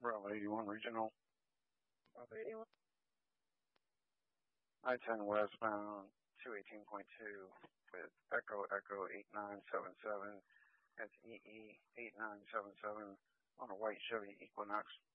Bravo 81 Regional. Bravo 81. I-10 westbound 218.2 with Echo 8977. That's EE 8977 on a white Chevy Equinox.